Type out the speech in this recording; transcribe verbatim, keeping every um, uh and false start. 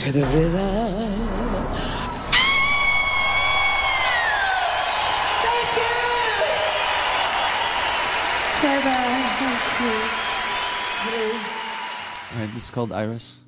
for the rhythm. Thank you! Trevor, thank you. All right, this is called Iris.